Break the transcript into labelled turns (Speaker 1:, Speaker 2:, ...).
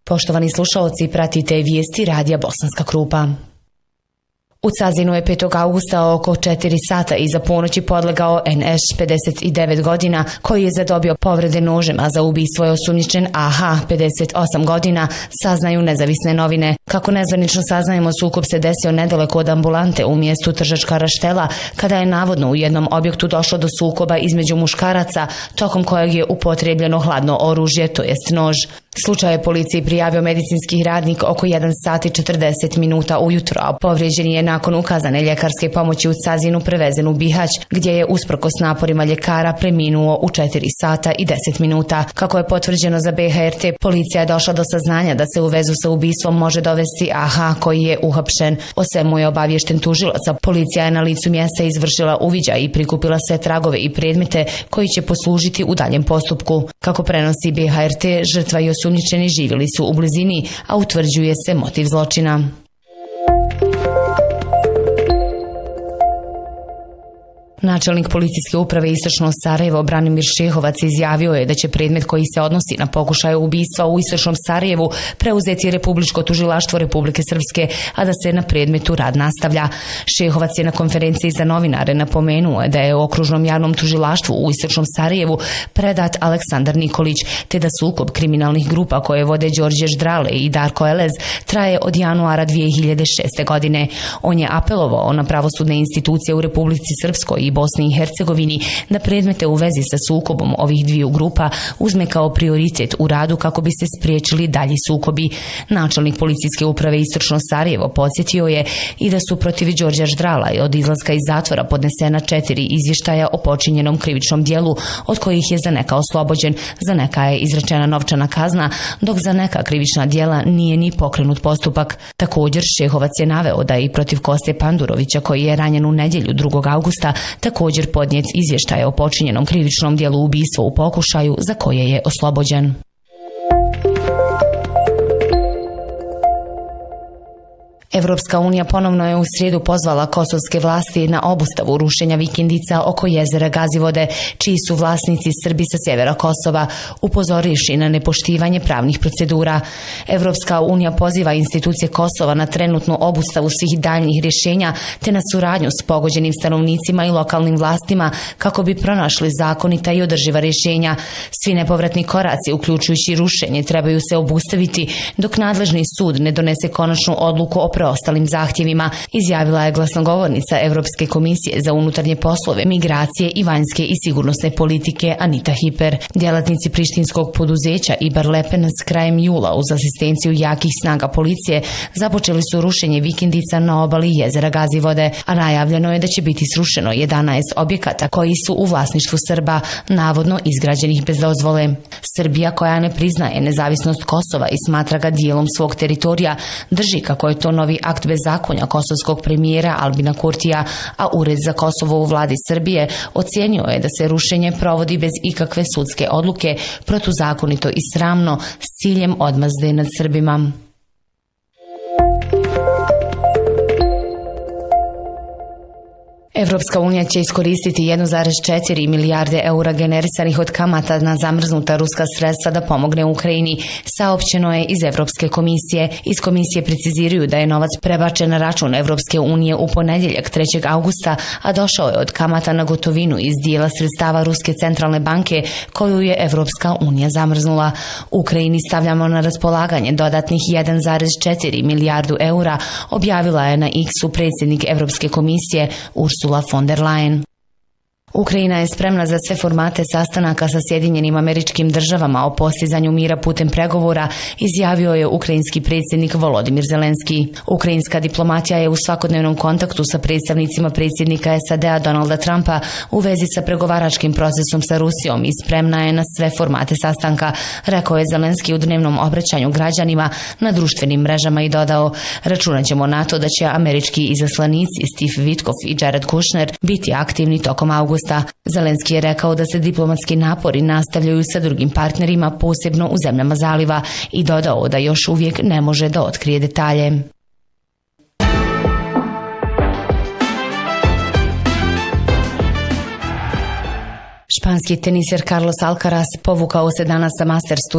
Speaker 1: Poštovani slušaoci, pratite vijesti Radija Bosanska Krupa. U Cazinu je 5. augusta oko 4 sata iza ponoći podlegao NŠ 59 godina koji je zadobio povrede nožem, a za ubistvo je osumnjičen AH 58 godina, saznaju nezavisne novine. Kako nezvanično saznajemo, sukob se desio nedaleko od ambulante u mjestu Tržačka Raštela, kada je navodno u jednom objektu došlo do sukoba između muškaraca, tokom kojeg je upotrijebljeno hladno oružje, to jest nož. Slučaj je policiji prijavio medicinski radnik oko 1 sat i 40 minuta ujutro, a povrijeđen je nakon ukazane ljekarske pomoći u Cazinu prevezen u Bihać, gdje je usprkos naporima ljekara preminuo u 4 sata i 10 minuta. Kako je potvrđeno za BHRT, policija je došla do saznanja da se u vezu sa ubistvom može dovesti AH koji je uhapšen. O svemu je obaviješten tužilac, a policija je na licu mjesta izvršila uviđaj i prikupila sve tragove i predmete koji će poslužiti u daljem postupku. Kako prenosi BHRT, žrtva i osumnjičeni živjeli su u blizini, a utvrđuje se motiv zločina. Načelnik policijske uprave Istočno Sarajevo Branimir Šehovac izjavio je da će predmet koji se odnosi na pokušaj ubistva u Istočnom Sarajevu preuzeti Republičko tužilaštvo Republike Srpske, a da se na predmetu rad nastavlja. Šehovac je na konferenciji za novinare napomenuo da je u Okružnom javnom tužilaštvu u Istočnom Sarajevu predat Aleksandar Nikolić, te da sukob kriminalnih grupa koje vode Đorđe Ždrale i Darko Elez traje od januara 2006. godine. On je apelovao na pravosudne institucije u Republici Srpskoj i Bosni i Hercegovini da predmete u vezi sa sukobom ovih dviju grupa uzme kao prioritet u radu kako bi se spriječili dalji sukobi. Načelnik policijske uprave Istočno Sarajevo podsjetio je i da su protiv Đorđa Ždrala od izlaska iz zatvora podnesena 4 izvještaja o počinjenom krivičnom dijelu, od kojih je za neka oslobođen, za neka je izrečena novčana kazna, dok za neka krivična dijela nije ni pokrenut postupak. Također, Šehovac je naveo da je i protiv Koste Pandurovića, koji je ranjen u nedjelju 2. augusta, također podnijet izvještaj o počinjenom krivičnom dijelu ubistva u pokušaju, za koje je oslobođen. Evropska unija ponovno je u srijedu pozvala kosovske vlasti na obustavu rušenja vikendica oko jezera Gazivode, čiji su vlasnici Srbi sa sjevera Kosova, upozorivši na nepoštivanje pravnih procedura. Evropska unija poziva institucije Kosova na trenutnu obustavu svih daljnjih rješenja te na suradnju s pogođenim stanovnicima i lokalnim vlastima kako bi pronašli zakonita i održiva rješenja. Svi nepovratni koraci, uključujući rušenje, trebaju se obustaviti dok nadležni sud ne donese konačnu odluku o preostalim zahtjevima, izjavila je glasnogovornica Europske komisije za unutarnje poslove, migracije i vanjske i sigurnosne politike Anita Hiper. Djelatnici prištinskog poduzeća Ibar Lepen s krajem jula uz asistenciju jakih snaga policije započeli su rušenje vikendica na obali jezera Gazivode, a najavljeno je da će biti srušeno 11 objekata koji su u vlasništvu Srba, navodno izgrađenih bez dozvole. Srbija, koja ne priznaje nezavisnost Kosova i smatra ga dijelom svog teritorija, drži kako je to novi akt bezakonja kosovskog premijera Albina Kurtija, a Ured za Kosovo u vladi Srbije ocijenio je da se rušenje provodi bez ikakve sudske odluke, protuzakonito i sramno, s ciljem odmazde nad Srbima. Evropska unija će iskoristiti 1,4 milijarde eura generisanih od kamata na zamrznuta ruska sredstva da pomogne Ukrajini, saopćeno je iz Evropske komisije. Iz komisije preciziraju da je novac prebačen na račun Evropske unije u ponedjeljak 3. augusta, a došao je od kamata na gotovinu iz dijela sredstava Ruske centralne banke koju je Evropska unija zamrznula. Ukrajini stavljamo na raspolaganje dodatnih 1,4 milijardu eura, objavila je na X-u predsjednik Evropske komisije Ursula von der Leyen. Ukrajina je spremna za sve formate sastanaka sa Sjedinjenim Američkim Državama o postizanju mira putem pregovora, izjavio je ukrajinski predsjednik Volodimir Zelenski. Ukrajinska diplomatija je u svakodnevnom kontaktu sa predstavnicima predsjednika SAD-a Donalda Trumpa u vezi sa pregovaračkim procesom sa Rusijom i spremna je na sve formate sastanka, rekao je Zelenski u dnevnom obraćanju građanima na društvenim mrežama i dodao: računat ćemo na to da će američki izaslanici Steve Witkoff i Jared Kushner biti aktivni tokom augusta. Zelenski je rekao da se diplomatski napori nastavljaju sa drugim partnerima, posebno u zemljama zaliva, i dodao da još uvijek ne može da otkrije detalje. Španski teniser Carlos Alcaraz povukao se danas sa Masters